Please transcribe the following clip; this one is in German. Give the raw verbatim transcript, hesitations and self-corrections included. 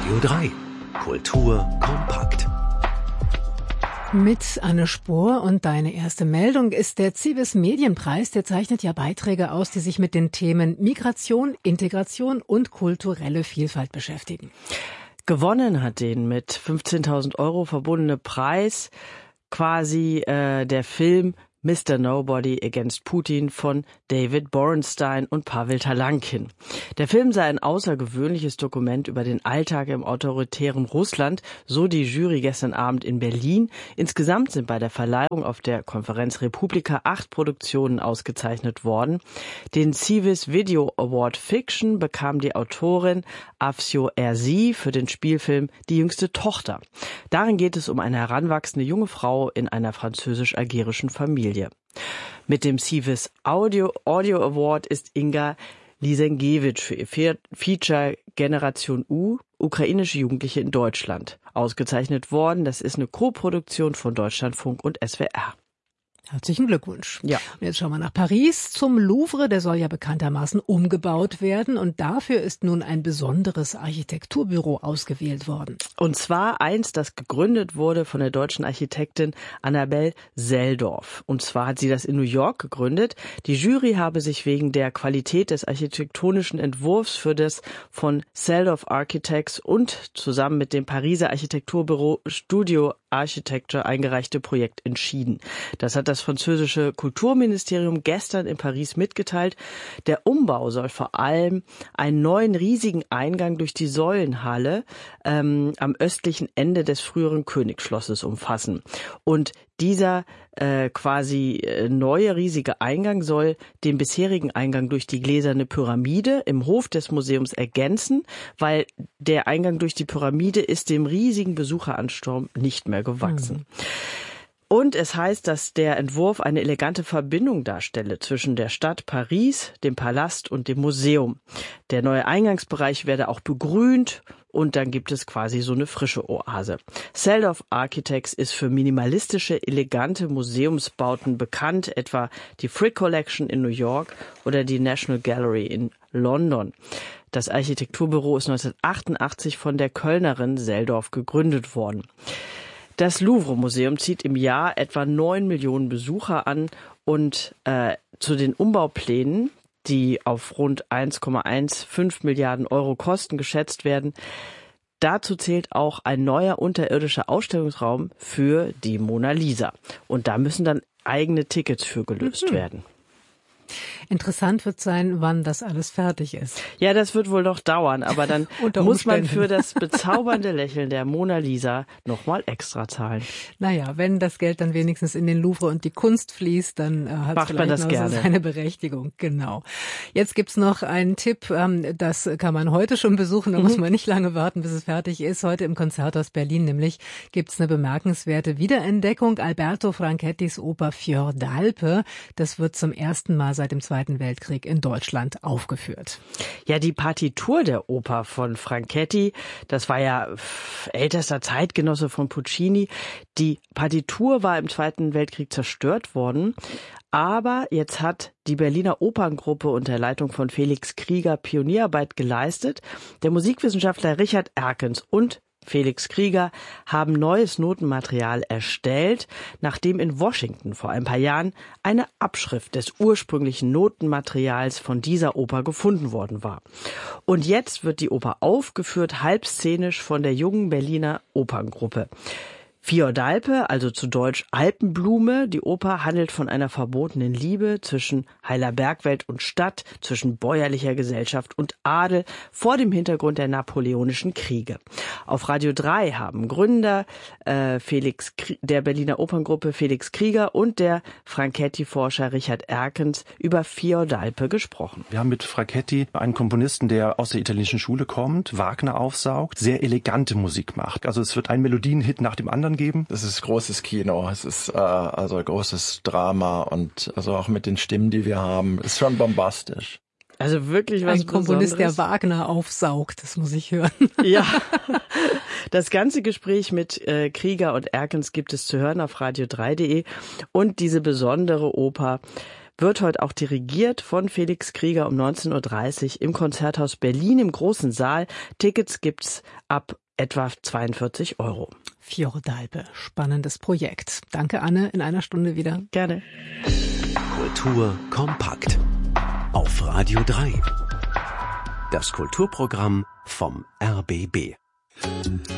Radio drei. Kultur kompakt. Mit Anne Spohr und deine erste Meldung ist der Zivis Medienpreis. Der zeichnet ja Beiträge aus, die sich mit den Themen Migration, Integration und kulturelle Vielfalt beschäftigen. Gewonnen hat den mit fünfzehntausend Euro verbundene Preis quasi äh, der Film Mister Nobody Against Putin von David Borenstein und Pavel Talankin. Der Film sei ein außergewöhnliches Dokument über den Alltag im autoritären Russland, so die Jury gestern Abend in Berlin. Insgesamt sind bei der Verleihung auf der Konferenz Republika acht Produktionen ausgezeichnet worden. Den Civis Video Award Fiction bekam die Autorin Afsyo Erzi für den Spielfilm Die jüngste Tochter. Darin geht es um eine heranwachsende junge Frau in einer französisch-algerischen Familie. Mit dem Civis Audio, Audio Award ist Inga Lisenkiewicz für ihr Feature Generation U, ukrainische Jugendliche in Deutschland, ausgezeichnet worden. Das ist eine Co-Produktion von Deutschlandfunk und S W R. Herzlichen Glückwunsch. Ja. Und jetzt schauen wir nach Paris zum Louvre. Der soll ja bekanntermaßen umgebaut werden. Und dafür ist nun ein besonderes Architekturbüro ausgewählt worden. Und zwar eins, das gegründet wurde von der deutschen Architektin Annabel Seldorf. Und zwar hat sie das in New York gegründet. Die Jury habe sich wegen der Qualität des architektonischen Entwurfs für das von Seldorf Architects und zusammen mit dem Pariser Architekturbüro Studio Architecture eingereichte Projekt entschieden. Das hat das französische Kulturministerium gestern in Paris mitgeteilt. Der Umbau soll vor allem einen neuen riesigen Eingang durch die Säulenhalle ähm, am östlichen Ende des früheren Königsschlosses umfassen. Und dieser äh, quasi äh, neue riesige Eingang soll den bisherigen Eingang durch die gläserne Pyramide im Hof des Museums ergänzen, weil der Eingang durch die Pyramide ist dem riesigen Besucheransturm nicht mehr gewachsen. Mhm. Und es heißt, dass der Entwurf eine elegante Verbindung darstelle zwischen der Stadt Paris, dem Palast und dem Museum. Der neue Eingangsbereich werde auch begrünt und dann gibt es quasi so eine frische Oase. Seldorf Architects ist für minimalistische, elegante Museumsbauten bekannt, etwa die Frick Collection in New York oder die National Gallery in London. Das Architekturbüro ist neunzehnhundertachtundachtzig von der Kölnerin Seldorf gegründet worden. Das Louvre-Museum zieht im Jahr etwa neun Millionen Besucher an und äh, zu den Umbauplänen, die auf rund eins Komma fünfzehn Milliarden Euro Kosten geschätzt werden, dazu zählt auch ein neuer unterirdischer Ausstellungsraum für die Mona Lisa. Und da müssen dann eigene Tickets für gelöst mhm. werden. Interessant wird sein, wann das alles fertig ist. Ja, das wird wohl noch dauern, aber dann muss man für das bezaubernde Lächeln der Mona Lisa nochmal extra zahlen. Naja, wenn das Geld dann wenigstens in den Louvre und die Kunst fließt, dann äh, hat es vielleicht noch so seine Berechtigung. Genau. Jetzt gibt's noch einen Tipp, ähm, das kann man heute schon besuchen, da mhm. muss man nicht lange warten, bis es fertig ist. Heute im Konzerthaus Berlin nämlich gibt's eine bemerkenswerte Wiederentdeckung. Alberto Franchettis Oper Fior d'Alpe, das wird zum ersten Mal seit dem Zweiten Weltkrieg in Deutschland aufgeführt. Ja, die Partitur der Oper von Franchetti, das war ja ältester Zeitgenosse von Puccini. Die Partitur war im Zweiten Weltkrieg zerstört worden. Aber jetzt hat die Berliner Operngruppe unter Leitung von Felix Krieger Pionierarbeit geleistet. Der Musikwissenschaftler Richard Erkens und Felix Krieger haben neues Notenmaterial erstellt, nachdem in Washington vor ein paar Jahren eine Abschrift des ursprünglichen Notenmaterials von dieser Oper gefunden worden war. Und jetzt wird die Oper aufgeführt, halbszenisch von der jungen Berliner Operngruppe. Fior d'Alpe, also zu Deutsch Alpenblume. Die Oper handelt von einer verbotenen Liebe zwischen heiler Bergwelt und Stadt, zwischen bäuerlicher Gesellschaft und Adel vor dem Hintergrund der napoleonischen Kriege. Auf Radio drei haben Gründer äh, Felix der Berliner Operngruppe Felix Krieger und der Franchetti-Forscher Richard Erkens über Fior d'Alpe gesprochen. Wir haben mit Franchetti einen Komponisten, der aus der italienischen Schule kommt, Wagner aufsaugt, sehr elegante Musik macht. Also es wird ein Melodienhit nach dem anderen geben. Das ist großes Kino, es ist äh, also großes Drama und also auch mit den Stimmen, die wir haben, ist schon bombastisch. Also wirklich was Ein Komponist, Besonderes. Der Wagner aufsaugt, das muss ich hören. Ja, das ganze Gespräch mit äh, Krieger und Erkens gibt es zu hören auf radio drei punkt de und diese besondere Oper wird heute auch dirigiert von Felix Krieger um neunzehn Uhr dreißig im Konzerthaus Berlin im Großen Saal. Tickets gibt's ab etwa zweiundvierzig Euro. Fjordalbe, spannendes Projekt. Danke, Anne, in einer Stunde wieder. Gerne. Kultur kompakt. Auf Radio drei. Das Kulturprogramm vom R B B.